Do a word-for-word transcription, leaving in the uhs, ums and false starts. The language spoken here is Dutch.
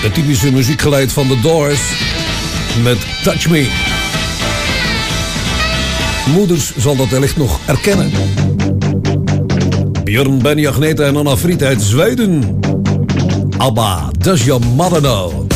Het typische muziekgeluid van The Doors met Touch Me. Moeders zal dat wellicht nog erkennen. Björn, Benny, Agneta en Anna Fried uit Zweden. ABBA, Does Your Mother Know?